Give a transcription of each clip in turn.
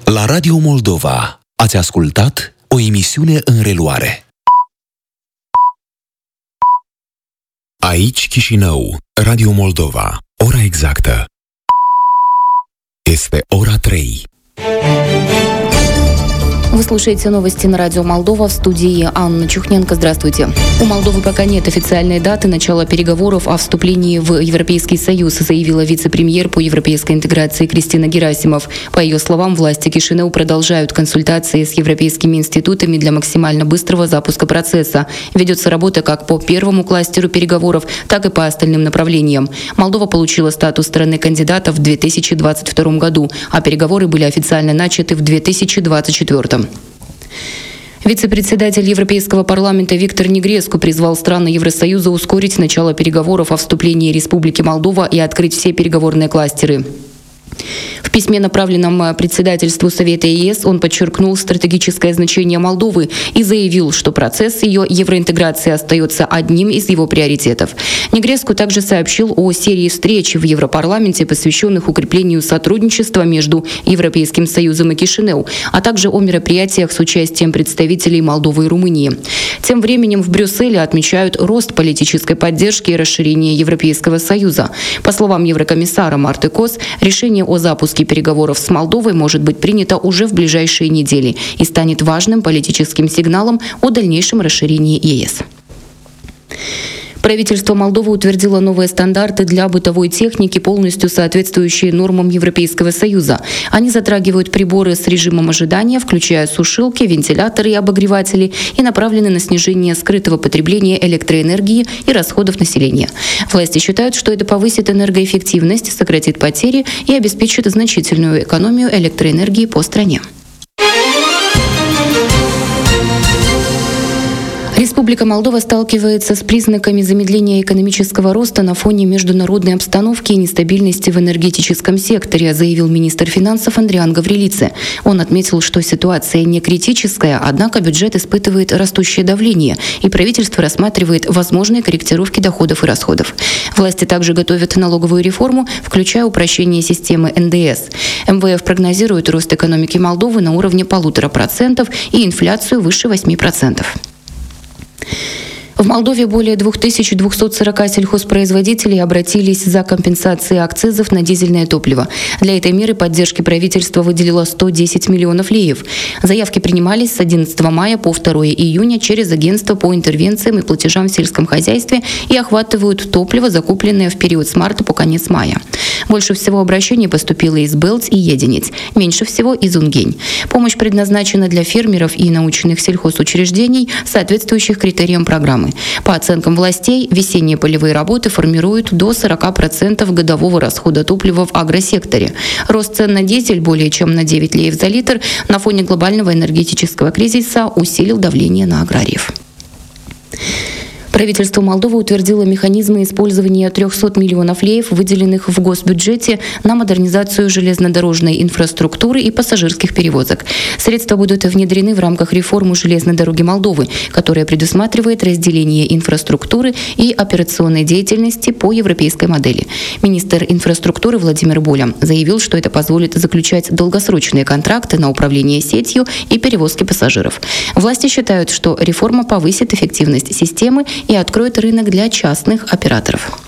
La Radio Moldova ați ascultat o emisiune în reluare. Aici Chișinău, Radio Moldova. Ora exactă este ora 3. Вы слушаете новости на Радио Молдова, в студии Анна Чухненко. Здравствуйте. У Молдовы пока нет официальной даты начала переговоров о вступлении в Европейский Союз, заявила вице-премьер по европейской интеграции Кристина Герасимов. По ее словам, власти Кишинеу продолжают консультации с европейскими институтами для максимально быстрого запуска процесса. Ведется работа как по первому кластеру переговоров, так и по остальным направлениям. Молдова получила статус страны-кандидата в 2022 году, а переговоры были официально начаты в 2024. Вице-председатель Европейского парламента Виктор Негреску призвал страны Евросоюза ускорить начало переговоров о вступлении Республики Молдова и открыть все переговорные кластеры. В письме, направленном председательству Совета ЕС, он подчеркнул стратегическое значение Молдовы и заявил, что процесс ее евроинтеграции остается одним из его приоритетов. Негреску также сообщил о серии встреч в Европарламенте, посвященных укреплению сотрудничества между Европейским Союзом и Кишинеу, а также о мероприятиях с участием представителей Молдовы и Румынии. Тем временем в Брюсселе отмечают рост политической поддержки и расширение Европейского Союза. По словам еврокомиссара Марты Кос, решение о запуске переговоров с Молдовой может быть принято уже в ближайшие недели и станет важным политическим сигналом о дальнейшем расширении ЕС. Правительство Молдовы утвердило новые стандарты для бытовой техники, полностью соответствующие нормам Европейского Союза. Они затрагивают приборы с режимом ожидания, включая сушилки, вентиляторы и обогреватели, и направлены на снижение скрытого потребления электроэнергии и расходов населения. Власти считают, что это повысит энергоэффективность, сократит потери и обеспечит значительную экономию электроэнергии по стране. Республика Молдова сталкивается с признаками замедления экономического роста на фоне международной обстановки и нестабильности в энергетическом секторе, заявил министр финансов Андриан Гаврилидзе. Он отметил, что ситуация не критическая, однако бюджет испытывает растущее давление, и правительство рассматривает возможные корректировки доходов и расходов. Власти также готовят налоговую реформу, включая упрощение системы НДС. МВФ прогнозирует рост экономики Молдовы на уровне 1,5% и инфляцию выше 8%. В Молдове более 2240 сельхозпроизводителей обратились за компенсацией акцизов на дизельное топливо. Для этой меры поддержки правительство выделило 110 миллионов леев. Заявки принимались с 11 мая по 2 июня через агентство по интервенциям и платежам в сельском хозяйстве и охватывают топливо, закупленное в период с марта по конец мая. Больше всего обращений поступило из Белц и Единец, меньше всего из Унгень. Помощь предназначена для фермеров и научных сельхозучреждений, соответствующих критериям программы. По оценкам властей, весенние полевые работы формируют до 40% годового расхода топлива в агросекторе. Рост цен на дизель более чем на 9 леев за литр на фоне глобального энергетического кризиса усилил давление на аграриев. Правительство Молдовы утвердило механизмы использования 300 миллионов леев, выделенных в госбюджете на модернизацию железнодорожной инфраструктуры и пассажирских перевозок. Средства будут внедрены в рамках реформы железной дороги Молдовы, которая предусматривает разделение инфраструктуры и операционной деятельности по европейской модели. Министр инфраструктуры Владимир Боля заявил, что это позволит заключать долгосрочные контракты на управление сетью и перевозки пассажиров. Власти считают, что реформа повысит эффективность системы и откроет рынок для частных операторов.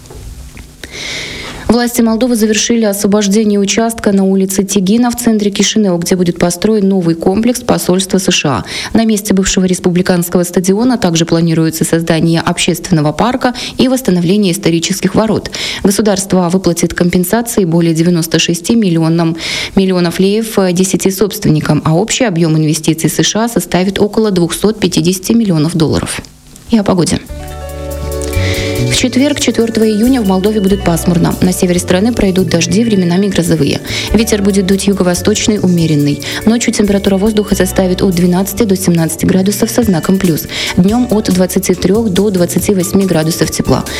Власти Молдовы завершили освобождение участка на улице Тигина в центре Кишинеу, где будет построен новый комплекс посольства США. На месте бывшего республиканского стадиона также планируется создание общественного парка и восстановление исторических ворот. Государство выплатит компенсации более 96 миллионов леев 10 собственникам, а общий объем инвестиций США составит около 250 миллионов долларов. И о погоде. В четверг, 4 июня, в Молдове будет пасмурно. На севере страны пройдут дожди, временами грозовые. Ветер будет дуть юго-восточный, умеренный. Ночью температура воздуха составит от 12 до 17 градусов со знаком плюс. Днем от 23 до 28 градусов тепла.